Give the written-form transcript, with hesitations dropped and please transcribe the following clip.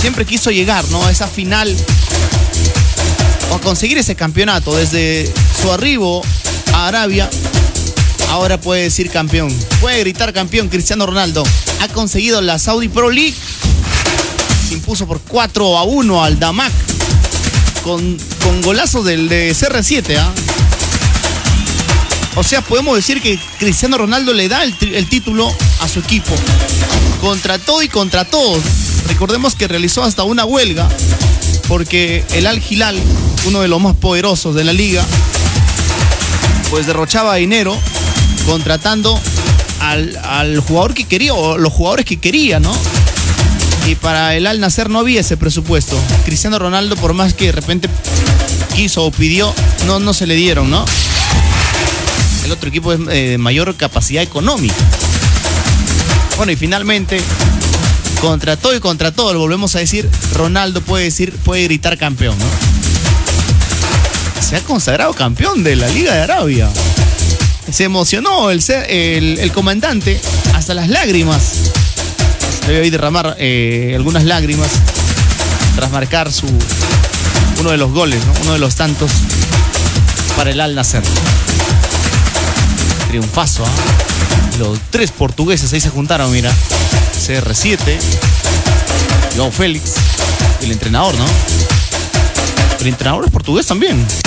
siempre quiso llegar, ¿no? A esa final o a conseguir ese campeonato. Desde su arribo a Arabia, ahora puede decir campeón. Puede gritar campeón. Cristiano Ronaldo ha conseguido la Saudi Pro League. Se impuso por 4-1 al Damak con golazo del de CR7, ¿ah? O sea, podemos decir que Cristiano Ronaldo le da el título a su equipo. Contra todo y contra todos. Recordemos que realizó hasta una huelga porque el Al Hilal, uno de los más poderosos de la liga, pues derrochaba dinero contratando al jugador que quería, o los jugadores que quería, ¿no? Y para el Al Nassr no había ese presupuesto. Cristiano Ronaldo, por más que de repente quiso o pidió, no se le dieron, ¿no? El otro equipo es de mayor capacidad económica. Bueno, y finalmente, contra todo y contra todo, lo volvemos a decir, Ronaldo puede gritar campeón, ¿no? Se ha consagrado campeón de la Liga de Arabia. Se emocionó el comandante hasta las lágrimas. Debe hoy derramar algunas lágrimas tras marcar uno de los goles, ¿no? Uno de los tantos para el Al Nassr. Triunfazo, ¿eh? Los 3 portugueses ahí se juntaron, mira. CR7, João Félix y el entrenador, ¿no? El entrenador es portugués también.